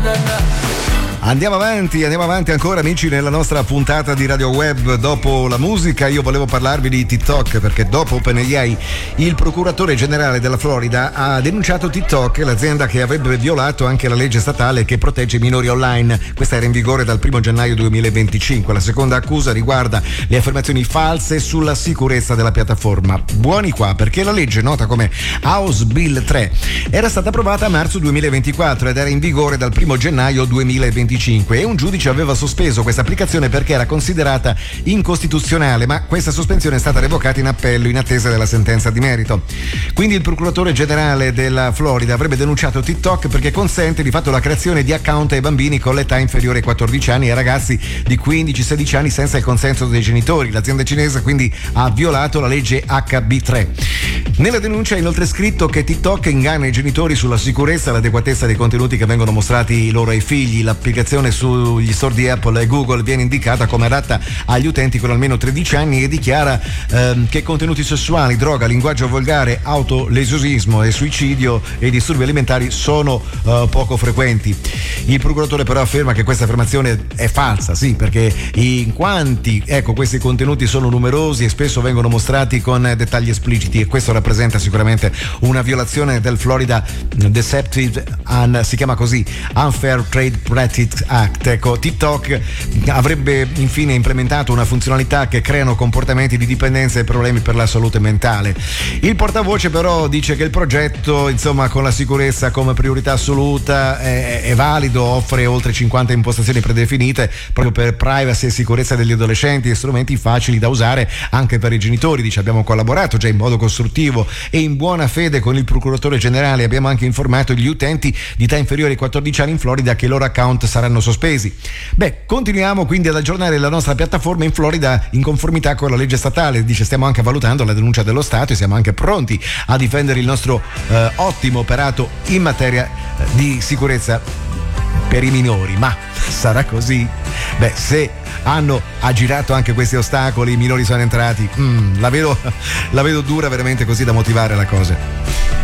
Andiamo avanti ancora amici nella nostra puntata di Radio Web. Dopo la musica io volevo parlarvi di TikTok, perché dopo OpenAI il procuratore generale della Florida ha denunciato TikTok, l'azienda che avrebbe violato anche la legge statale che protegge i minori online. Questa era in vigore dal 1 gennaio 2025. La seconda accusa riguarda le affermazioni false sulla sicurezza della piattaforma. Buoni qua, perché la legge, nota come House Bill 3, era stata approvata a marzo 2024 ed era in vigore dal 1 gennaio 2025 e un giudice aveva sospeso questa applicazione perché era considerata incostituzionale, ma questa sospensione è stata revocata in appello in attesa della sentenza di merito. Quindi il procuratore generale della Florida avrebbe denunciato TikTok perché consente di fatto la creazione di account ai bambini con l'età inferiore ai 14 anni e ai ragazzi di 15-16 anni senza il consenso dei genitori. L'azienda cinese quindi ha violato la legge HB3. Nella denuncia è inoltre scritto che TikTok inganna i genitori sulla sicurezza e l'adeguatezza dei contenuti che vengono mostrati loro ai figli. L'applicazione sugli store di Apple e Google viene indicata come adatta agli utenti con almeno 13 anni e dichiara che contenuti sessuali, droga, linguaggio volgare, autolesosismo e suicidio e disturbi alimentari sono poco frequenti. Il procuratore però afferma che questa affermazione è falsa, sì, perché in quanti questi contenuti sono numerosi e spesso vengono mostrati con dettagli espliciti, e questo rappresenta sicuramente una violazione del Florida Deceptive si chiama così, Unfair Trade Practice Act. Ecco, TikTok avrebbe infine implementato una funzionalità che creano comportamenti di dipendenza e problemi per la salute mentale. Il portavoce però dice che il progetto, insomma, con la sicurezza come priorità assoluta è valido, offre oltre 50 impostazioni predefinite proprio per privacy e sicurezza degli adolescenti e strumenti facili da usare anche per i genitori. Dice: abbiamo collaborato già in modo costruttivo e in buona fede con il procuratore generale, abbiamo anche informato gli utenti di età inferiore ai 14 anni in Florida che i loro account saranno sospesi. Continuiamo quindi ad aggiornare la nostra piattaforma in Florida in conformità con la legge statale. Dice: stiamo anche valutando la denuncia dello Stato e siamo anche pronti a difendere il nostro ottimo operato in materia di sicurezza per i minori. Ma sarà così? Se hanno aggirato anche questi ostacoli, i minori sono entrati, la vedo dura veramente, così da motivare la cosa.